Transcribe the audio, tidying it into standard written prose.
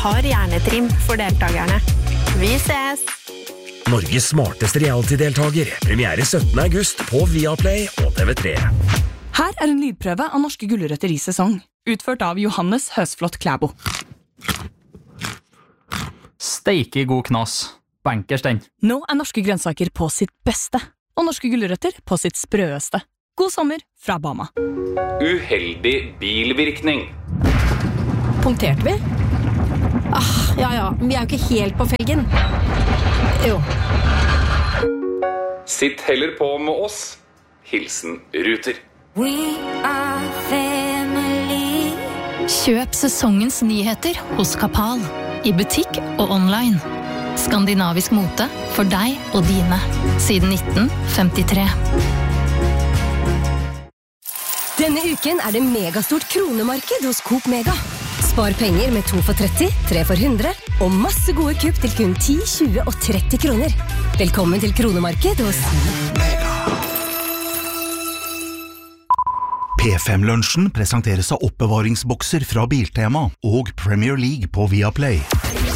har hjernetrim for deltakerne. Vi ses! Norges smarteste reality-deltager. Premiere 17. august på Viaplay og TV3. Her en lydprøve av norske gulrøtter i sesong, utført av Johannes Høsflot Klæbo. Steike god knas. Bankers den. Nå norske grønnsaker på sitt beste, og norske gulrøtter på sitt sprøeste. God sommer fra Bama. Uheldig bilvirkning. Punkterte vi? Ja, vi jo ikke helt på felgen. Jo. Sitt heller på med oss. Hilsen Ruter. We are family. Kjøp sesongens nyheter hos Kapal. I butikk og online. Skandinavisk mote for deg og dine. Siden 1953. Denne uken det megastort kronemarked hos Coop Mega. Spar penger med 2 for 30, 3 for 100 og masse gode kupp til kun 10, 20 og 30 kroner. Velkommen til kronemarked hos P5-lunsjen presenteres av oppbevaringsbokser fra Biltema og Premier League på Viaplay.